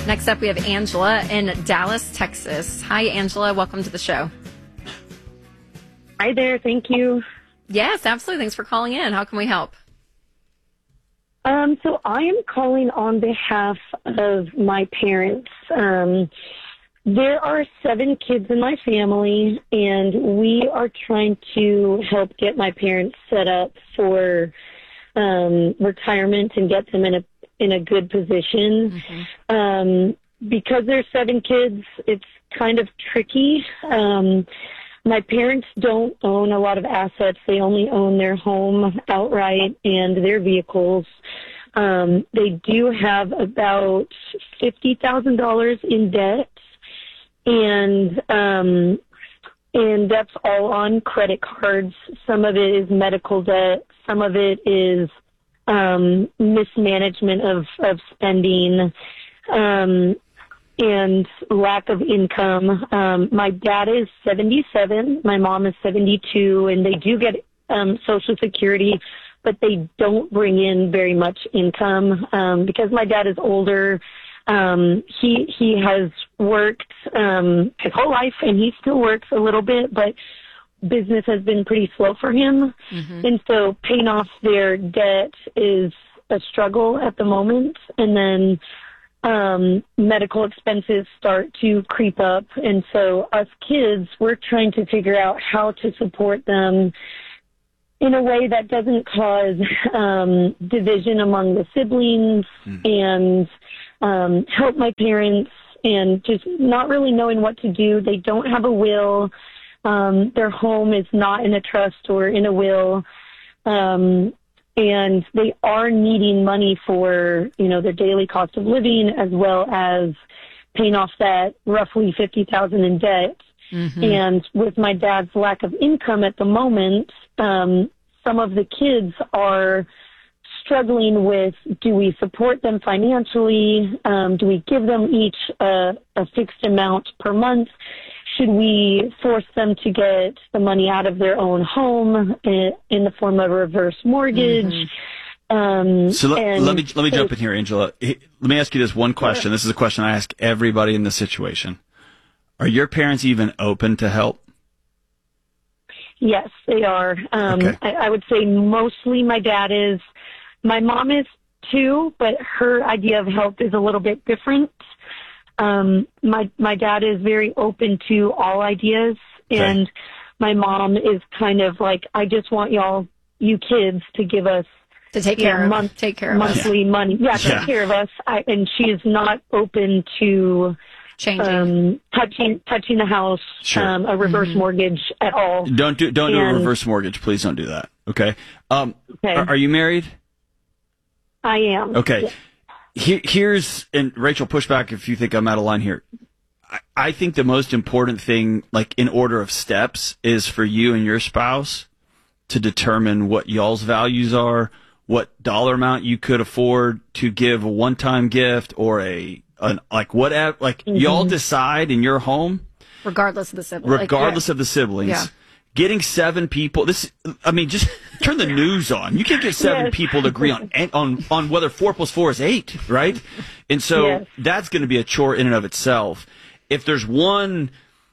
Next up, we have Angela in Dallas, Texas. Hi, Angela. Welcome to the show. Hi there. Thank you. Yes, absolutely. Thanks for calling in. How can we help? So I am calling on behalf of my parents. There are 7 kids in my family, and we are trying to help get my parents set up for retirement and get them in a good position. Because there's 7 kids, it's kind of tricky. My parents don't own a lot of assets. They only own their home outright and their vehicles. They do have about $50,000 in debt, and that's all on credit cards. Some of it is medical debt. Some of it is mismanagement of spending, and lack of income. My dad is 77. My mom is 72, and they do get Social Security, but they don't bring in very much income because my dad is older. He has worked his whole life, and he still works a little bit, but business has been pretty slow for him. And so paying off their debt is a struggle at the moment. And then medical expenses start to creep up. And so us kids, we're trying to figure out how to support them in a way that doesn't cause division among the siblings, and help my parents, and just not really knowing what to do. They don't have a will. Their home is not in a trust or in a will. And they are needing money for, their daily cost of living, as well as paying off that roughly $50,000 in debt. And with my dad's lack of income at the moment, some of the kids are struggling with, do we support them financially? Do we give them each a fixed amount per month? Should we force them to get the money out of their own home in the form of a reverse mortgage? So let me jump in here, Angela. Let me ask you this one question. Sure. This is a question I ask everybody in this situation. Are your parents even open to help? Yes, they are. Okay. I would say mostly my dad is. My mom is too, but her idea of help is a little bit different. My dad is very open to all ideas, and my mom is kind of like, I just want you kids to give us To take care of monthly money. Yeah, take care of us. And she is not open to changing, touching the house, a reverse mortgage at all. Don't do a reverse mortgage. Please don't do that. Okay. Okay. Are you married? I am. Okay. Yeah. Here's, and Rachel, push back if you think I'm out of line here. I think the most important thing, like in order of steps, is for you and your spouse to determine what y'all's values are, what dollar amount you could afford to give a one-time gift or whatever. Y'all decide in your home, regardless of the siblings. of the siblings. Yeah. Getting 7 people. Just turn the news on. You can't get 7 people to agree on whether 4 + 4 is 8, right? And so that's going to be a chore in and of itself. If there's one,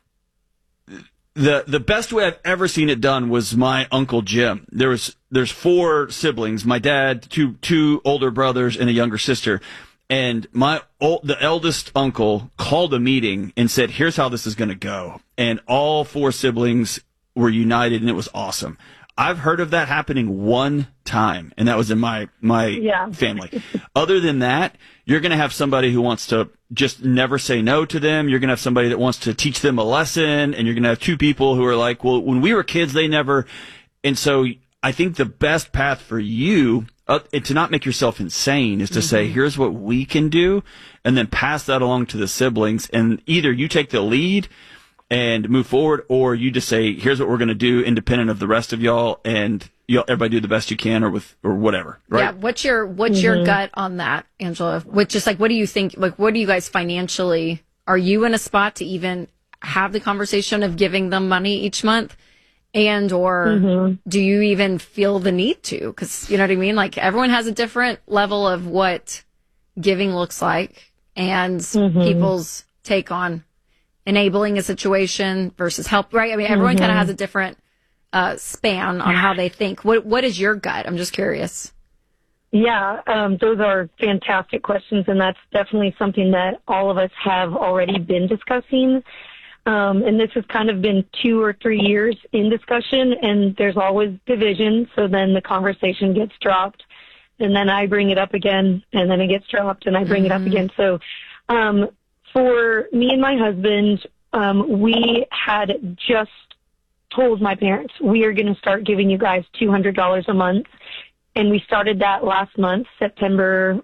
the best way I've ever seen it done was my Uncle Jim. There's 4 siblings. My dad, two older brothers, and a younger sister. And the eldest uncle called a meeting and said, "Here's how this is going to go." And all 4 siblings were united, and it was awesome. I've heard of that happening one time, and that was in my family. Other than that, you're going to have somebody who wants to just never say no to them. You're going to have somebody that wants to teach them a lesson, and you're going to have 2 people who are like, well, when we were kids, they never. And so I think the best path for you, to not make yourself insane, is to say, here's what we can do, and then pass that along to the siblings, and either you take the lead and move forward, or you just say, here's what we're going to do independent of the rest of y'all, and everybody do the best you can, or whatever, right? Yeah. What's your gut on that, Angela? What do you think, what do you guys financially, are you in a spot to even have the conversation of giving them money each month? And, or do you even feel the need to? Cause you know what I mean? Like everyone has a different level of what giving looks like. and people's take on enabling a situation versus help, right? I mean, everyone kind of has a different span on how they think. What is your gut? I'm just curious. Yeah, those are fantastic questions, and that's definitely something that all of us have already been discussing. And this has kind of been 2 or 3 years in discussion, and there's always division, so then the conversation gets dropped, and then I bring it up again, and then it gets dropped, and I bring it up again. So for me and my husband, we had just told my parents, we are going to start giving you guys $200 a month. And we started that last month, September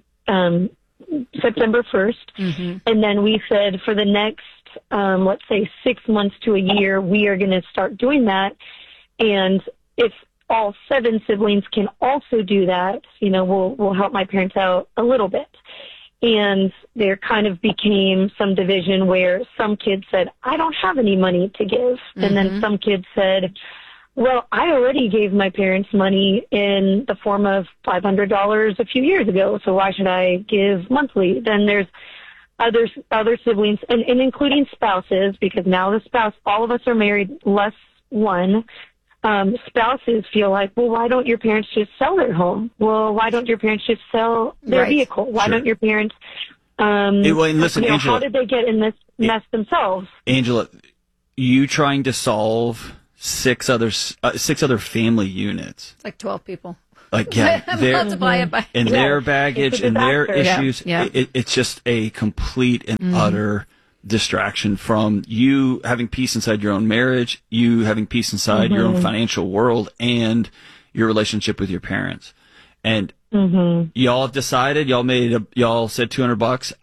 1st. And then we said for the next, let's say 6 months to a year, we are going to start doing that. And if all 7 siblings can also do that, you know, we'll help my parents out a little bit. And there kind of became some division where some kids said, I don't have any money to give. And then some kids said, well, I already gave my parents money in the form of $500 a few years ago, so why should I give monthly? Then there's other siblings, and including spouses, because now the spouse, all of us are married, less one. Spouses feel like, well, why don't your parents just sell their home? Well, why don't your parents just sell their vehicle? Why don't your parents, listen, Angela, how did they get in this mess themselves? Angela, you trying to solve six other family units. It's like 12 people. Like, yeah, multiply it by their baggage and their issues. Yeah. It's just a complete and utter distraction from you having peace inside your own marriage, you having peace inside your own financial world, and your relationship with your parents. And y'all have decided, y'all said $200.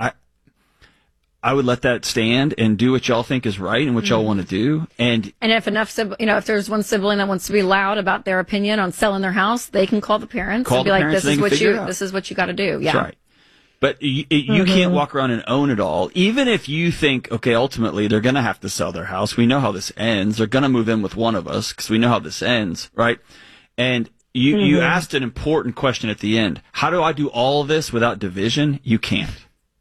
I would let that stand and do what y'all think is right and what y'all want to do. And if if there's one sibling that wants to be loud about their opinion on selling their house, they can call the parents and be like, this is what you got to do. Yeah. That's right. But you can't walk around and own it all. Even if you think, okay, ultimately they're going to have to sell their house. We know how this ends. They're going to move in with one of us because we know how this ends, right? And you asked an important question at the end. How do I do all of this without division? You can't.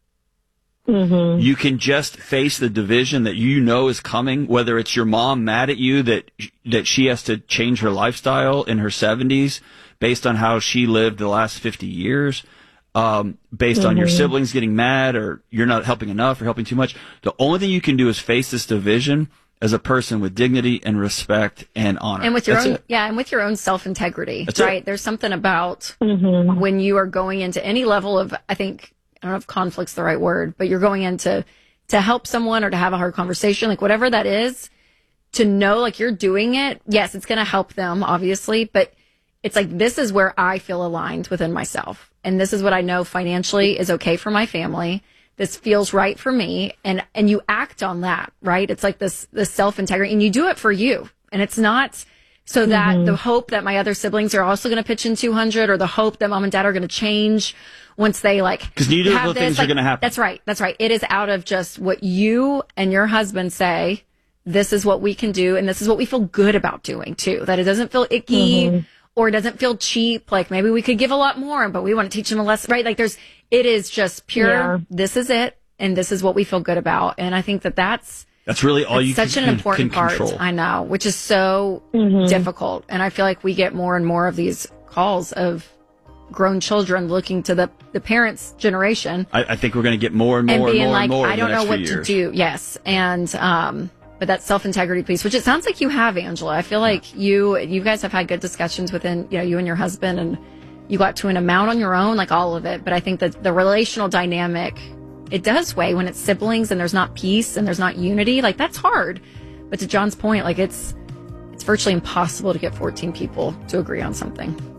You can just face the division that you know is coming, whether it's your mom mad at you that she has to change her lifestyle in her 70s based on how she lived the last 50 years, based on your siblings getting mad or you're not helping enough or helping too much. The only thing you can do is face this division as a person with dignity and respect and honor. And with your own self-integrity, right? There's something about when you are going into any level of, I don't know if conflict's the right word, but you're going in to help someone or to have a hard conversation, like whatever that is, to know like you're doing it. Yes, it's going to help them, obviously, but it's like, this is where I feel aligned within myself. And this is what I know financially is okay for my family. This feels right for me. And you act on that, right? It's like this self-integrity, and you do it for you. And it's not so that the hope that my other siblings are also going to pitch in 200, or the hope that mom and dad are going to change once they because neither of those things are going to happen. That's right. It is out of just what you and your husband say. This is what we can do, and this is what we feel good about doing too. That it doesn't feel icky or it doesn't feel cheap. Like maybe we could give a lot more, but we want to teach them a lesson, right? Like it is just pure. Yeah. This is it, and this is what we feel good about. And I think that's really all you such an important part. Control. I know, which is so difficult. And I feel like we get more and more of these calls of grown children looking to the parents' generation. I think we're going to get more and more and more like, and more. I don't know what to do. Yes, and but that self-integrity piece, which it sounds like you have, Angela. I feel like you guys have had good discussions within you and your husband, and you got to an amount on your own, like all of it. But I think that the relational dynamic, it does weigh when it's siblings and there's not peace and there's not unity. Like that's hard. But to John's point, like it's virtually impossible to get 14 people to agree on something.